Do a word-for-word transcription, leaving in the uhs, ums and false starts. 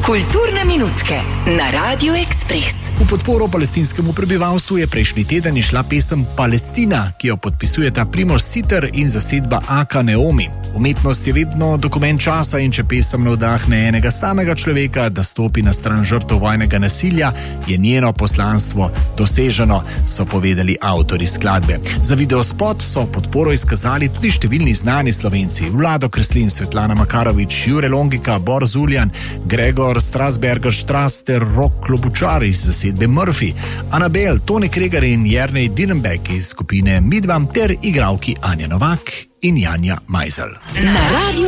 Kulturne minutke na Radiu Ekspres. V podporo palestinskemu prebivalstvu je prejšnji teden išla pesem Palestina, ki jo podpisujeta Primož Siter in zasedba Aka Neomi. Umetnost je vedno dokument časa in če pesem navdahne enega samega človeka, da stopi na stran žrtev vojnega nasilja, je njeno poslanstvo doseženo, so povedali avtorji skladbe. Za videospot so podporo izkazali tudi številni znani Slovenci: Vlado Kreslin, Svetlana Makarovič, Jure Longika, Bor Zuljan, Gregor Strasberger Štras ter Rok Klobučar iz zasedbe Murphy, Anabel, Toni Kregar in Jernej Dinenbeck iz skupine Midvam ter igralki Anja Novak in Janja Majzel. Na Radiu